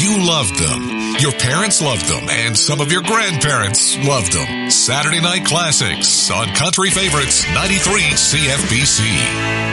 You loved them. Your parents loved them, and some of your grandparents loved them. Saturday Night Classics on Country Favorites 93 CFBC.